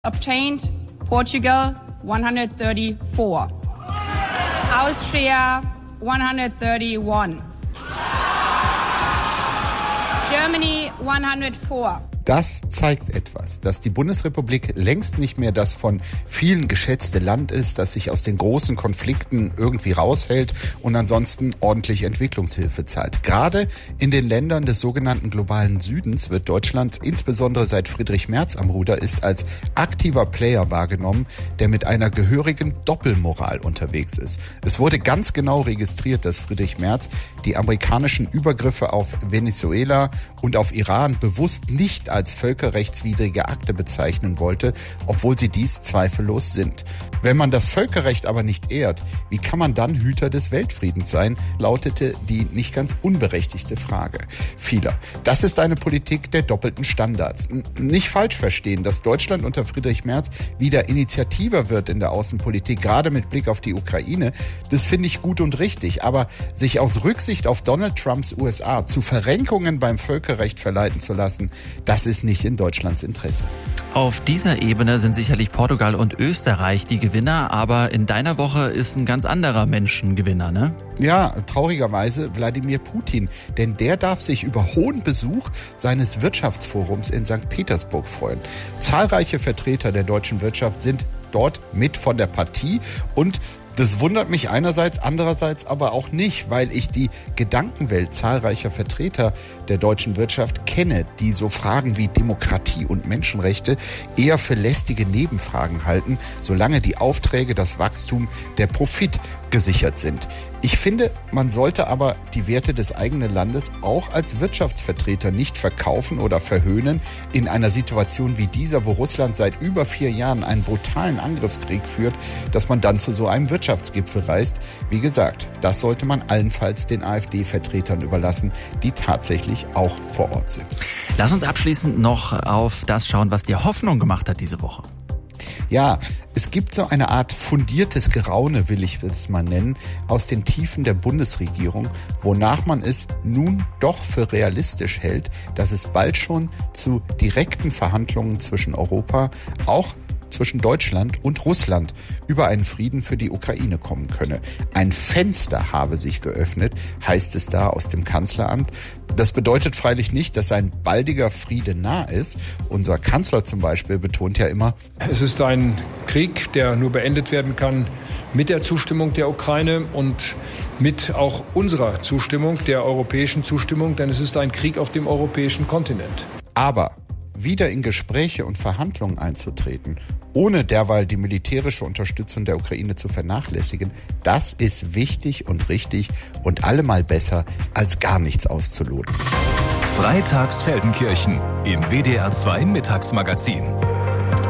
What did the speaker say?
obtained Portugal 134, Austria 131, Germany 104. Das zeigt etwas, dass die Bundesrepublik längst nicht mehr das von vielen geschätzte Land ist, das sich aus den großen Konflikten irgendwie raushält und ansonsten ordentlich Entwicklungshilfe zahlt. Gerade in den Ländern des sogenannten globalen Südens wird Deutschland, insbesondere seit Friedrich Merz am Ruder ist, als aktiver Player wahrgenommen, der mit einer gehörigen Doppelmoral unterwegs ist. Es wurde ganz genau registriert, dass Friedrich Merz die amerikanischen Übergriffe auf Venezuela und auf Iran bewusst nicht als völkerrechtswidrige Akte bezeichnen wollte, obwohl sie dies zweifellos sind. Wenn man das Völkerrecht aber nicht ehrt, wie kann man dann Hüter des Weltfriedens sein, lautete die nicht ganz unberechtigte Frage vieler. Das ist eine Politik der doppelten Standards. Nicht falsch verstehen, dass Deutschland unter Friedrich Merz wieder initiativer wird in der Außenpolitik, gerade mit Blick auf die Ukraine, das finde ich gut und richtig. Aber sich aus Rücksicht auf Donald Trumps USA zu Verrenkungen beim Völkerrecht verleiten zu lassen, das ist nicht in Deutschlands Interesse. Auf dieser Ebene sind sicherlich Portugal und Österreich die Gewinner, aber in deiner Woche ist ein ganz anderer Mensch ein Gewinner, ne? Ja, traurigerweise Wladimir Putin, denn der darf sich über hohen Besuch seines Wirtschaftsforums in St. Petersburg freuen. Zahlreiche Vertreter der deutschen Wirtschaft sind dort mit von der Partie und das wundert mich einerseits, andererseits aber auch nicht, weil ich die Gedankenwelt zahlreicher Vertreter der deutschen Wirtschaft kenne, die so Fragen wie Demokratie und Menschenrechte eher für lästige Nebenfragen halten, solange die Aufträge, das Wachstum, der Profit gesichert sind. Ich finde, man sollte aber die Werte des eigenen Landes auch als Wirtschaftsvertreter nicht verkaufen oder verhöhnen in einer Situation wie dieser, wo Russland seit über 4 Jahren einen brutalen Angriffskrieg führt, dass man dann zu so einem Wirtschaftsgipfel reist. Wie gesagt, das sollte man allenfalls den AfD-Vertretern überlassen, die tatsächlich auch vor Ort sind. Lass uns abschließend noch auf das schauen, was dir Hoffnung gemacht hat diese Woche. Ja, es gibt so eine Art fundiertes Geraune, will ich es mal nennen, aus den Tiefen der Bundesregierung, wonach man es nun doch für realistisch hält, dass es bald schon zu direkten Verhandlungen zwischen Europa, auch zwischen Deutschland und Russland über einen Frieden für die Ukraine kommen könne. Ein Fenster habe sich geöffnet, heißt es da aus dem Kanzleramt. Das bedeutet freilich nicht, dass ein baldiger Friede nah ist. Unser Kanzler zum Beispiel betont ja immer, es ist ein Krieg, der nur beendet werden kann mit der Zustimmung der Ukraine und mit auch unserer Zustimmung, der europäischen Zustimmung, denn es ist ein Krieg auf dem europäischen Kontinent. Aber wieder in Gespräche und Verhandlungen einzutreten, ohne derweil die militärische Unterstützung der Ukraine zu vernachlässigen, das ist wichtig und richtig und allemal besser, als gar nichts auszuloten. Freitags Feldenkirchen im WDR 2 Mittagsmagazin.